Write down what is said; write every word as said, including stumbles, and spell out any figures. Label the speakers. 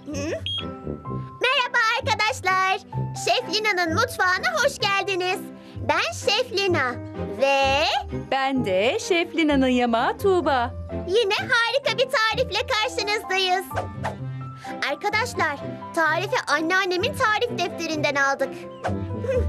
Speaker 1: Merhaba arkadaşlar. Şef Lina'nın mutfağına hoş geldiniz. Ben Şef Lina ve
Speaker 2: Ben de Şef Lina'nın yamağı Tuğba.
Speaker 1: yine harika bir tarifle karşınızdayız. Arkadaşlar, tarifi anneannemin tarif defterinden aldık.